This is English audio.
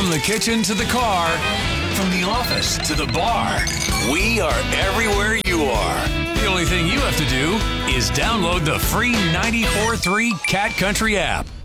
From the kitchen to the car, from the office to the bar, we are everywhere you are. The only thing you have to do is download the free 94.3 Cat Country app.